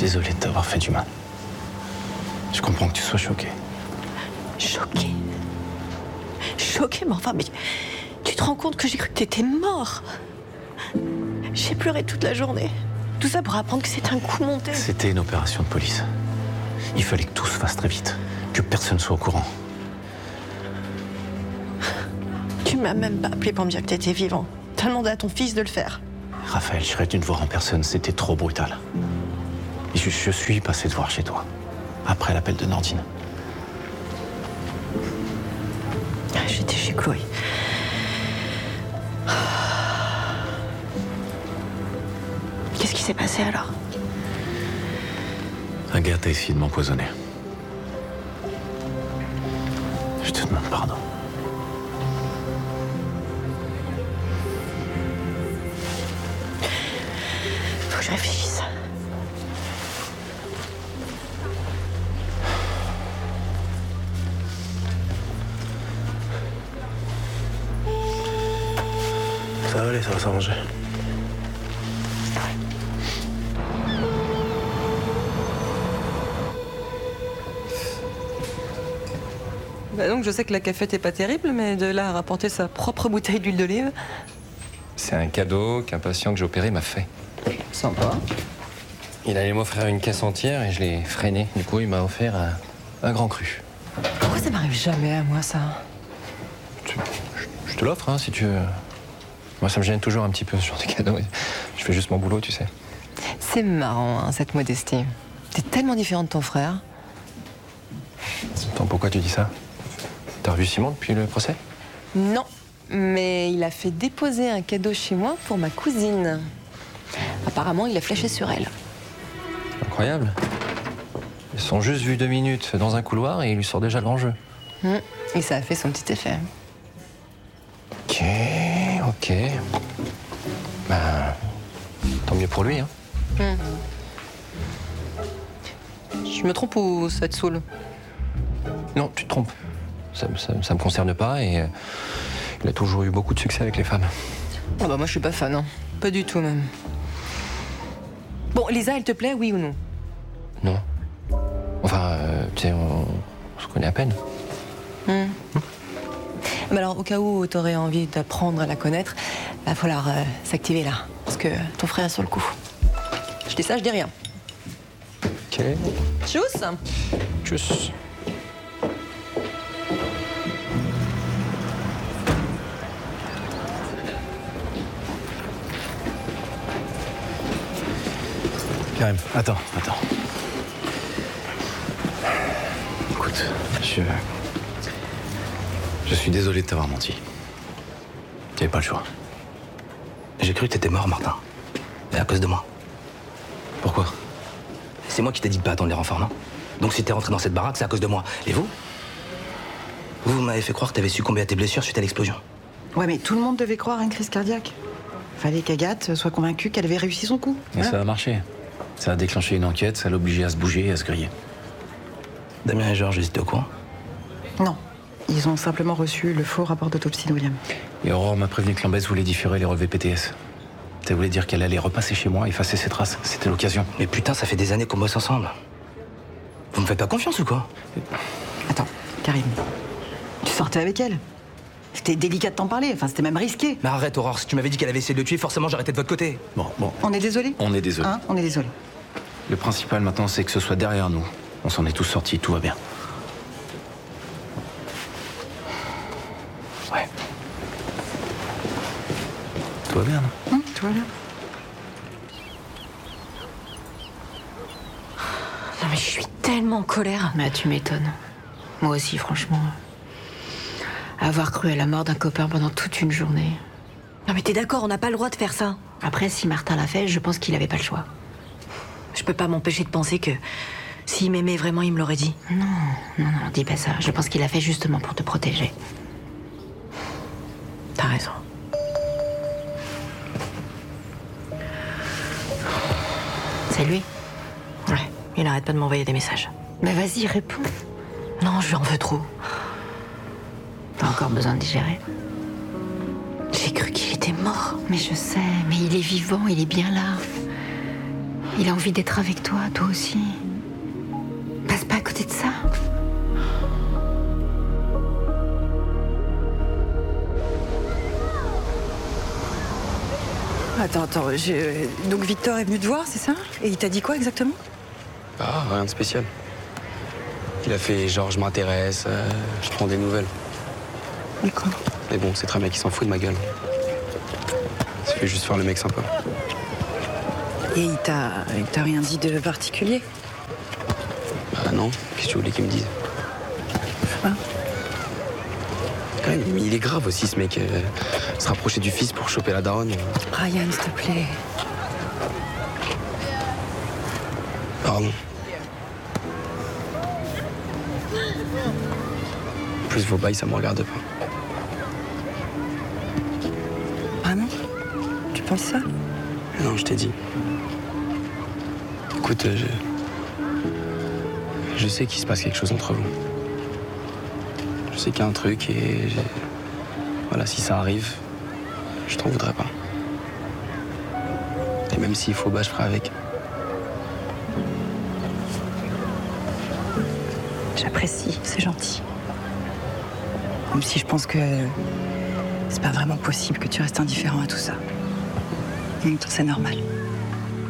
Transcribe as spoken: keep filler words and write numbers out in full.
désolé de t'avoir fait du mal. Je comprends que tu sois choqué. Choqué Choqué, mais enfin, mais tu te rends compte que j'ai cru que t'étais mort? J'ai pleuré toute la journée. Tout ça pour apprendre que c'était un coup monté. C'était une opération de police. Il fallait que tout se fasse très vite, que personne soit au courant. Tu m'as même pas appelé pour me dire que t'étais vivant. T'as demandé à ton fils de le faire. Raphaël, je serais dû te voir en personne, c'était trop brutal. Et je, je suis passé te voir chez toi, après l'appel de Nordine. J'étais chez Chloé. Qu'est-ce qui s'est passé alors? Un gars t'a essayé de m'empoisonner. Je te demande pardon. Faut que je réfléchisse. Ça va aller, ça va s'arranger. Bah donc je sais que la cafette est pas terrible, mais de là à rapporter sa propre bouteille d'huile d'olive. C'est un cadeau qu'un patient que j'ai opéré m'a fait. Sympa. Il allait m'offrir une caisse entière et je l'ai freiné. Du coup, il m'a offert un, un grand cru. Pourquoi ça m'arrive jamais à moi, ça? Tu- je, je te l'offre, hein, si tu veux. Moi, ça me gêne toujours un petit peu, ce genre de cadeau. Je fais juste mon boulot, tu sais. C'est marrant, hein, cette modestie. T'es tellement différent de ton frère. Attends, pourquoi tu dis ça? T'as revu Simon depuis le procès? Non, mais il a fait déposer un cadeau chez moi pour ma cousine. Apparemment, il a flashé sur elle. Incroyable. Ils sont juste vus deux minutes dans un couloir et il lui sort déjà le grand jeu. Hum, Et ça a fait son petit effet. Ok, ok. Ben, tant mieux pour lui, hein. Hum. Je me trompe ou ça te saoule? Non, tu te trompes. Ça, ça, ça me concerne pas et euh, il a toujours eu beaucoup de succès avec les femmes. Ah bah moi, je suis pas fan, hein. Pas du tout, même. Bon, Lisa, elle te plaît, oui ou non? Non. Enfin, euh, tu sais, on, on se connaît à peine. Hum. Mais alors, au cas où t'aurais envie d'apprendre à la connaître, va falloir euh, s'activer là. Parce que ton frère est sur le coup. Je dis ça, je dis rien. Ok. Tchuss! Tchuss. Karim, attends, attends. Écoute, je... Je suis désolé de t'avoir menti. T'avais pas le choix. J'ai cru que t'étais mort, Martin. Et à cause de moi. Pourquoi? C'est moi qui t'ai dit de pas attendre les renforts, non? Donc si t'es rentré dans cette baraque, c'est à cause de moi. Et vous? Vous, vous m'avez fait croire que t'avais succombé à tes blessures suite à l'explosion. Ouais, mais tout le monde devait croire à une crise cardiaque. Fallait qu'Agathe soit convaincue qu'elle avait réussi son coup. Et ça a marché. Ça a déclenché une enquête, ça l'a obligé à se bouger et à se griller. Damien et Georges, ils étaient au courant? Non. Ils ont simplement reçu le faux rapport d'autopsie de William. Et Aurore m'a prévenu que Lambès voulait différer les relevés P T S. Ça voulait dire qu'elle allait repasser chez moi, effacer ses traces. C'était l'occasion. Mais putain, ça fait des années qu'on bosse ensemble. Vous me faites pas confiance ou quoi? Attends, Karim. Tu sortais avec elle? C'était délicat de t'en parler, enfin c'était même risqué. Mais arrête, Aurore, si tu m'avais dit qu'elle avait essayé de le tuer, forcément j'arrêtais de votre côté. Bon, bon, On est désolé? on est désolé. Hein? On est désolé. Le principal maintenant, c'est que ce soit derrière nous. On s'en est tous sortis, tout va bien. Ouais. Tout va bien, non? Hum, tout va bien. Non mais je suis tellement en colère. Bah, tu m'étonnes. Moi aussi, franchement. Avoir cru à la mort d'un copain pendant toute une journée. Non mais t'es d'accord, on n'a pas le droit de faire ça. Après, si Martin l'a fait, je pense qu'il avait pas le choix. Je peux pas m'empêcher de penser que s'il m'aimait vraiment, il me l'aurait dit. Non, non, non, dis pas ça. Je pense qu'il l'a fait justement pour te protéger. T'as raison. C'est lui? Ouais, il arrête pas de m'envoyer des messages. Bah vas-y, réponds. Non, je lui en veux trop. T'as encore besoin de digérer. J'ai cru qu'il était mort. Mais je sais, mais il est vivant, il est bien là. Il a envie d'être avec toi, toi aussi. Passe pas à côté de ça. Attends, attends, j'ai- donc Victor est venu te voir, c'est ça? Et il t'a dit quoi exactement? Ah, rien de spécial. Il a fait genre je m'intéresse, euh, je prends des nouvelles. D'accord. Mais bon, c'est très bien qu'il s'en fout de ma gueule. Il fait juste faire le mec sympa. Et il t'a il t'a rien dit de particulier? Bah non, qu'est-ce que tu voulais qu'il me dise? Je sais pas. Quand même, mais il est grave aussi ce mec. euh, se rapprocher du fils pour choper la daronne. Ryan, s'il te plaît. Pardon. En plus, vos bails, ça me regarde pas. Vraiment? Tu penses ça? Non, je t'ai dit. Écoute, euh, je... je sais qu'il se passe quelque chose entre vous. Je sais qu'il y a un truc et... j'ai- Voilà, si ça arrive, je t'en voudrais pas. Et même s'il faut, bah, je ferai avec. J'apprécie, c'est gentil. Même si je pense que c'est pas vraiment possible que tu restes indifférent à tout ça. En même temps, c'est normal.